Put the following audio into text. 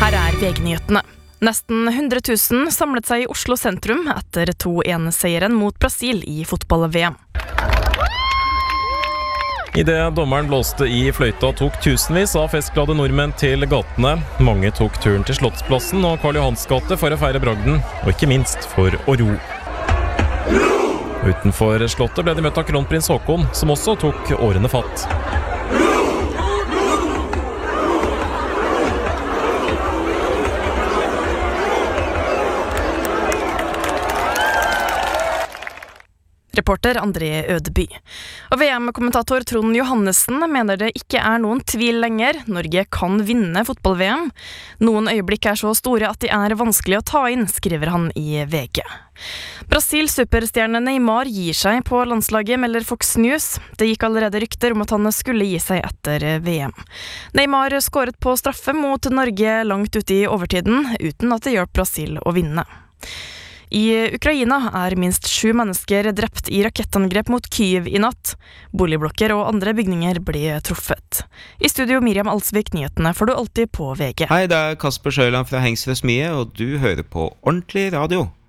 Her VG-nyhetene. Nesten 100 000 samlet seg i Oslo sentrum etter 2-1-seieren mot Brasil i fotball-VM. I det dommeren blåste i fløyta tok tusenvis av festglade nordmenn til gatene. Mange tok turen til Slottsplassen og Karl Johans gate for å feire bragden, og ikke minst for å ro. Utenfor slottet ble de møtt av kronprins Haakon, som også tok årene fatt. Reporter André Ødeby. Og VM-kommentator Trond Johannessen mener det ikke noen tvil lenger. Norge kan vinne fotball-VM. Noen øyeblikk så store at de vanskelig å ta inn, skriver han i VG. Brasil-superstjerne Neymar gir seg på landslaget, melder Fox News. Det gikk allerede rykter om at han skulle gi seg etter VM. Neymar skåret på straffe mot Norge langt ute i overtiden, uten at det hjalp Brasil å vinne. I Ukraina minst 7 mennesker drept i rakettangrep mot Kyiv i natt. Boligblokker og andre bygninger ble truffet. I studio Miriam Alsvik, nyhetene får du alltid på VG. Hei, det Kasper Sjøland fra Hengsrud Smie, og du hører på Ordentlig Radio.